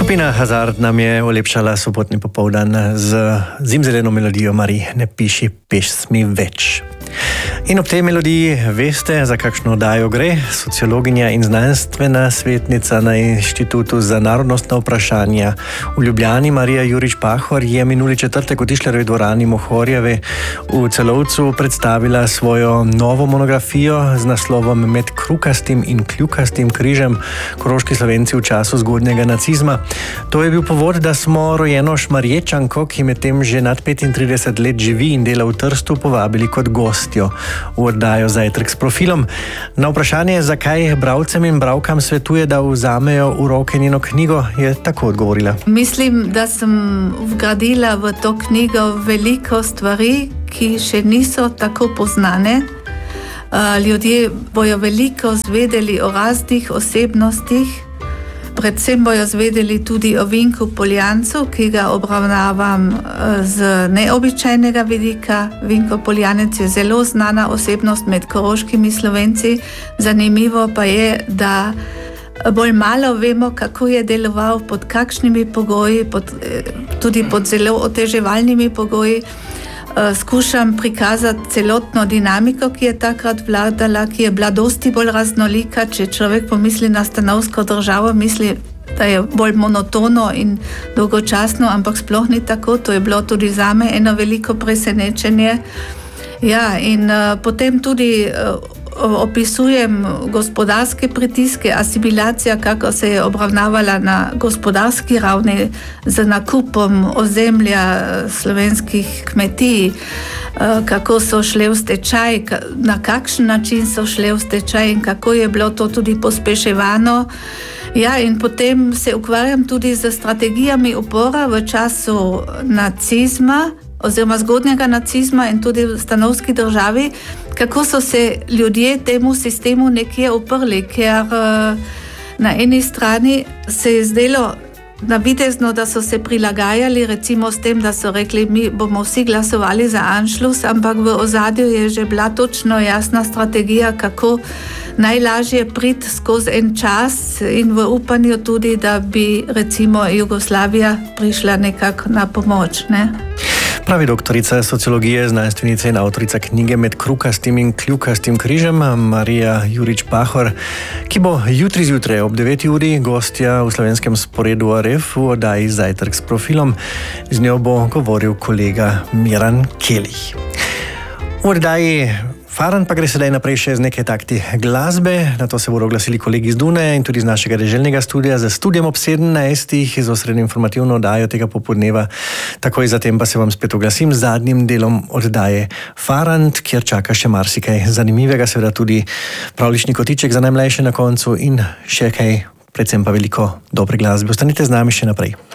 Skupina Hazard nam je ulepšala sobotni popoldan z zimzeleno melodijo Mari, ne piši pesmi več. In ob tej melodiji veste, za kakšno oddajo gre. Sociologinja in znanstvena svetnica na Inštitutu za narodnostna vprašanja v Ljubljani Marija Jurič Pahor je minuli četrtek v Tišlerjevi dvorani Mohorjeve v Celovcu predstavila svojo novo monografijo z naslovom Med krukastim in kljukastim križem koroški Slovenci v času zgodnjega nacizma. To je bil povod, da smo rojeno Šmarječanko, ki medtem že nad 35 let živi in dela v Trstu, povabili kot gostjo v oddajo Zajtrk s profilom. Na vprašanje, zakaj bralcem in bralkam svetuje, da vzamejo v roke njeno knjigo, je tako odgovorila. Mislim, da sem vgradila v to knjigo veliko stvari, ki še niso tako poznane. Ljudje bojo veliko zvedeli o raznih osebnostih, predvsem bojo zvedeli tudi o Vinku Poljancu, ki ga obravnavam z neobičajnega vidika. Vinko Poljanec je zelo znana osebnost med koroškimi Slovenci. Zanimivo pa je, da bolj malo vemo, kako je deloval, pod kakšnimi pogoji, tudi pod zelo oteževalnimi pogoji. Skušam prikazati celotno dinamiko, ki je takrat vladala, ki je bila dosti bolj raznolika. Če človek pomisli na stanovsko državo, misli, da je bolj monotono in dolgočasno, ampak sploh ni tako. To je bilo tudi zame eno veliko presenečenje. Ja, in potem tudi opisujem gospodarske pritiske, asimilacija, kako se je obravnavala na gospodarski ravni z nakupom ozemlja slovenskih kmetij, kako so šle v stečaj, na kakšen način so šle v stečaj in kako je bilo to tudi pospeševano. Ja, in potem se ukvarjam tudi z strategijami upora v času nacizma, oziroma zgodnjega nacizma in tudi v stanovski državi, kako so se ljudje temu sistemu nekje uprli, ker na eni strani se je zdelo navidezno, da so se prilagajali, recimo s tem, da so rekli, mi bomo vsi glasovali za Anšlus, ampak v ozadju je že bila točno jasna strategija, kako najlažje priti skozi en čas in v upanju tudi, da bi recimo Jugoslavija prišla nekako na pomoč, ne? Pravi doktorica sociologije, znanstvenica in avtorica knjige Med krukastim in kljukastim križem Marija Jurič Pahor, ki bo jutri zjutraj ob 9. uri gostja v slovenskem sporedu RF v oddaji Zajtrk s profilom. Z njo bo govoril kolega Miran Kelih. V oddaji Faran pa gre sedaj naprej še z nekaj takti glasbe. Na to se bodo oglasili kolegi z Dunaja in tudi z našega deželnega studia za studijem ob 17. z osrednjo informativno oddajo tega popodneva. Takoj zatem pa se vam spet oglasim z zadnjim delom oddaje Farant, kjer čaka še marsikaj zanimivega, seveda tudi pravlični kotiček za najmlajše na koncu in še kaj, predvsem pa veliko dobre glasbe. Ostanite z nami še naprej.